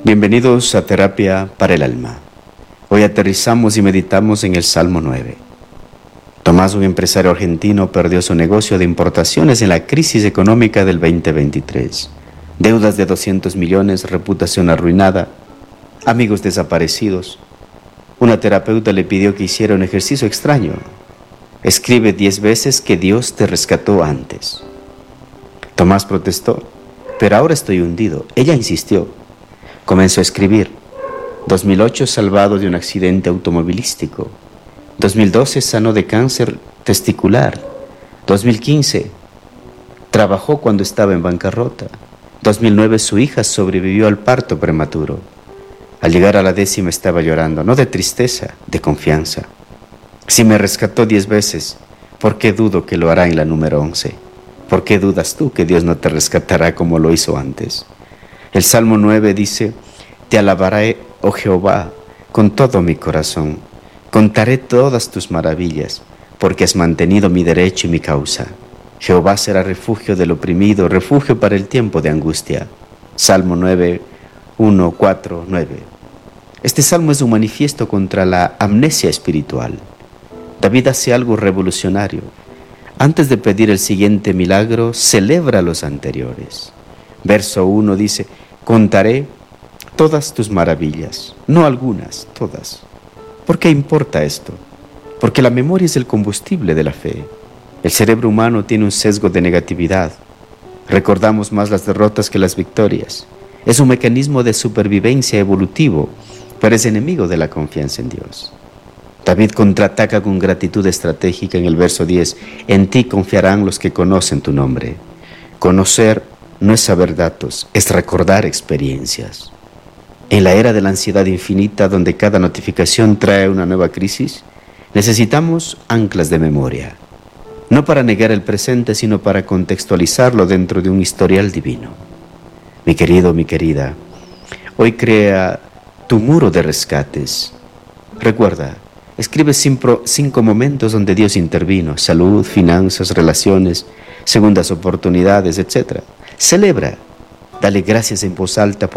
Bienvenidos a Terapia para el Alma. Hoy aterrizamos y meditamos en el Salmo 9. Tomás, un empresario argentino, perdió su negocio de importaciones en la crisis económica del 2023. Deudas de 200 millones, reputación arruinada, amigos desaparecidos. Una terapeuta le pidió que hiciera un ejercicio extraño. Escribe 10 veces que Dios te rescató antes. Tomás protestó, pero ahora estoy hundido. Ella insistió. Comenzó a escribir. 2008, salvado de un accidente automovilístico. 2012, sanó de cáncer testicular. 2015, trabajó cuando estaba en bancarrota. 2009, su hija sobrevivió al parto prematuro. Al llegar a la 10ª estaba llorando, no de tristeza, de confianza. Si me rescató 10 veces, ¿por qué dudo que lo hará en la número 11? ¿Por qué dudas tú que Dios no te rescatará como lo hizo antes? El Salmo 9 dice: te alabaré, oh Jehová, con todo mi corazón. Contaré todas tus maravillas, porque has mantenido mi derecho y mi causa. Jehová será refugio del oprimido, refugio para el tiempo de angustia. Salmo 9, 1, 4, 9. Este salmo es un manifiesto contra la amnesia espiritual. David hace algo revolucionario. Antes de pedir el siguiente milagro, celebra los anteriores. Verso 1 dice: contaré todas tus maravillas, no algunas, todas. ¿Por qué importa esto? Porque la memoria es el combustible de la fe. El cerebro humano tiene un sesgo de negatividad. Recordamos más las derrotas que las victorias. Es un mecanismo de supervivencia evolutivo, pero es enemigo de la confianza en Dios. David contraataca con gratitud estratégica en el verso 10. En ti confiarán los que conocen tu nombre. Conocer no es saber datos, es recordar experiencias. En la era de la ansiedad infinita, donde cada notificación trae una nueva crisis, necesitamos anclas de memoria, no para negar el presente, sino para contextualizarlo dentro de un historial divino. Mi querido, mi querida, hoy crea tu muro de rescates. Recuerda, escribe 5 momentos donde Dios intervino: salud, finanzas, relaciones, segundas oportunidades, etc. Celebra, dale gracias en voz alta